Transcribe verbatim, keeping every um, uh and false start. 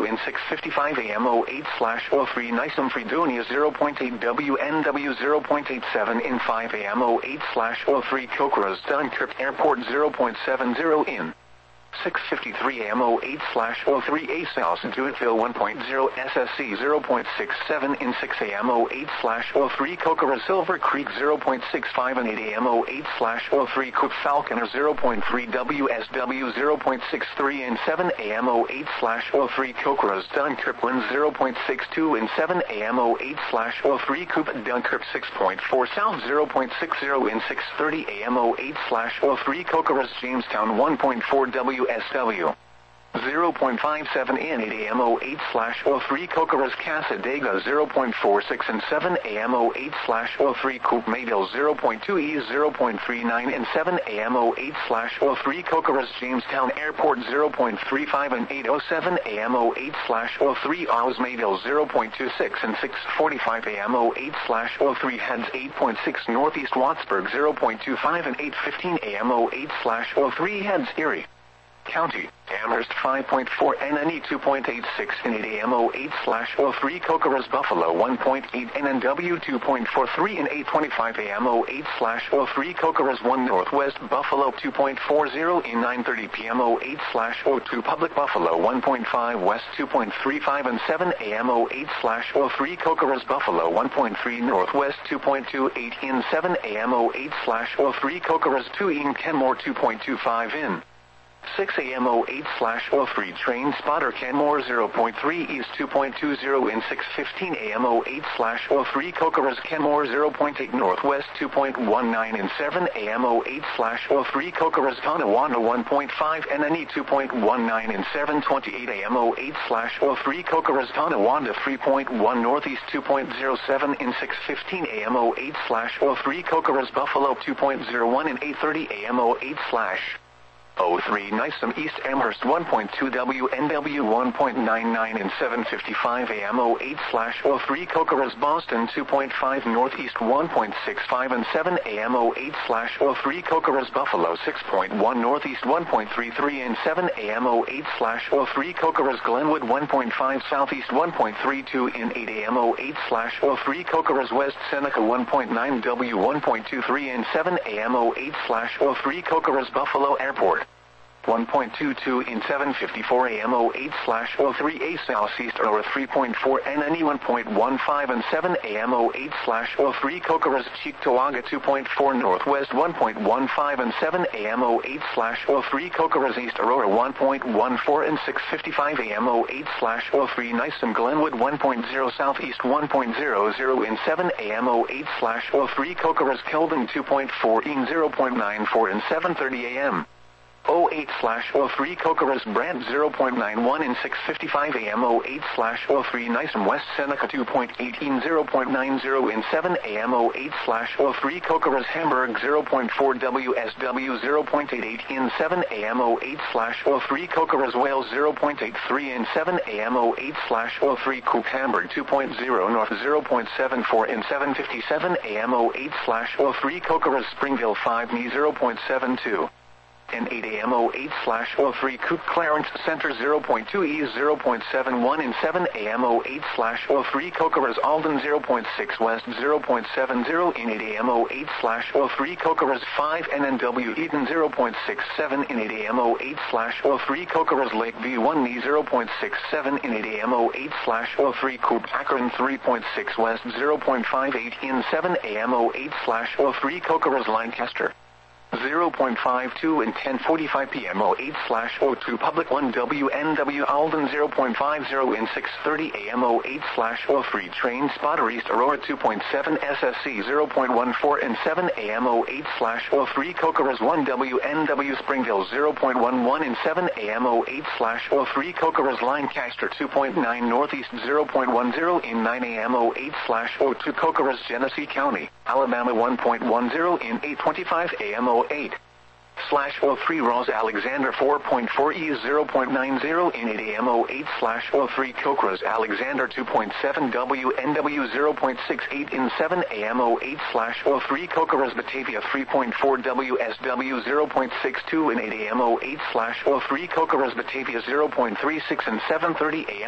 in six fifty-five A M oh eight slash oh three Nisam Fredonia zero point eight W N W zero point eight seven in five A M oh eight slash oh three Kokras Dunkirk Airport zero point seven zero in six fifty-three A M oh eight slash oh three A South Dewitville one point zero S S C zero point six seven in six A M oh eight slash oh three Kokara Silver Creek zero point six five in eight A M oh eight slash oh three Cook Falconer zero point three W S W zero point six three in seven A M oh eight slash oh three Kokras Dunkirk one zero point six two in seven A M oh eight slash oh three Coop Dunkirk six point four South zero point six zero in six thirty A M oh eight slash oh three Kokaras Jamestown one point four W S W zero point five seven in eight A M oh eight slash oh three Kokaras Casadega zero point four six in seven A M oh eight slash oh three Coop Mayville zero point two E zero point three nine in seven A M oh eight slash oh three Kokaras Jamestown Airport zero point three five in eight oh seven A M oh eight slash oh three Oz Mayville zero point two six in six forty-five A M oh eight slash oh three Heads eight point six Northeast Wattsburg zero point two five in eight fifteen A M oh eight slash oh three Heads Erie County, Amherst five point four N N E two point eight six in eight A M oh eight slash oh three Kokaras Buffalo one point eight N N W two point four three in eight twenty-five A M oh eight slash oh three Kokaras one Northwest Buffalo two point four zero in nine thirty P M oh eight slash oh two Public Buffalo one point five West two point three five in seven A M oh eight slash oh three Kokaras Buffalo one point three Northwest two point two eight in seven A M oh eight slash oh three Kokaras two in Kenmore two point two five in six A M oh eight slash oh three Train Spotter Kenmore zero point three East two point two zero in six fifteen A M oh eight slash oh three Kokaras Kenmore zero point eight Northwest two point one nine in seven A M oh eight slash oh three Kokaras Tonawanda one point five N N E two point one nine in seven twenty-eight A M oh eight slash oh three Kokaras Tonawanda three point one Northeast two point zero seven in six fifteen A M oh eight slash oh three Kokaras Buffalo two point zero one in eight thirty A M oh eight slash oh three Nisam East Amherst one point two W N W one point nine nine in seven fifty-five A M oh eight slash oh three Kokaras Boston two point five Northeast one point six five and seven A M oh eight slash oh three Kokaras Buffalo six point one Northeast one point three three and seven A M oh eight slash oh three Kokaras Glenwood one point five Southeast one point three two in eight A M oh eight slash oh three Kokaras West Seneca one point nine W one point two three and seven A M oh eight slash oh three Kokaras Buffalo Airport one point two two in seven fifty-four A M oh eight slash oh three A Southeast Aurora three point four N N E one point one five and seven A M oh eight slash oh three Kokaras Cheektowaga two point four Northwest one point one five and seven A M oh eight slash oh three Kokaras East Aurora one point one four and six fifty-five A M oh eight slash oh three Nisam Glenwood one point zero Southeast one point zero zero in seven A M oh eight slash oh three Kokaras Kelvin two point four in zero point nine four and seven thirty A M oh eight slash oh three Kokaras Brant zero point nine one in six fifty-five A M oh eight slash oh three Nisam West Seneca two point eight in zero point nine zero in seven A M oh eight slash oh three Kokaras Hamburg zero point four W S W zero point eight eight in seven A M oh eight slash oh three Kokaras Wales zero point eight three in seven A M oh eight slash oh three Cook Hamburg two point zero North zero point seven four in seven fifty-seven A M oh eight slash oh three Kokaras Springville five N E zero point seven two and eight A M oh eight slash oh three Cook Clarence Center zero point two E zero point seven one in seven A M oh eight slash oh three Kokaras Alden zero point six West zero point seven zero in eight A M oh eight slash oh three Kokaras five N N W Eden zero point six seven in eight A M oh eight slash oh three Kokaras Lakeview one N E zero point six seven in eight A M oh eight slash oh three Coop Akron three point six West zero point five eight in seven A M oh eight slash oh three Kokaras Lancaster zero point five two and ten forty-five P M oh eight slash oh two Public one W N W Alden zero point five zero in six thirty A M oh eight slash oh three Train Spotter East Aurora two point seven S S C zero point one four and seven A M oh eight slash oh three Kokaras one W N W Springville zero point one one and seven A M oh eight slash oh three Kokaras Lancaster two point nine Northeast zero point one zero in nine A M oh eight slash oh two Kokaras Genesee County, Alabama one point one zero in eight twenty-five A M oh eight slash oh three Ross Alexander four point four E zero point nine zero in eight A M oh eight slash oh three Kokras Alexander two point seven W N W zero point six eight in seven A M oh eight slash oh three Kokaras Batavia three point four W S W zero point six two in eight A M oh eight slash oh three Kokaras Batavia zero point three six and seven thirty A M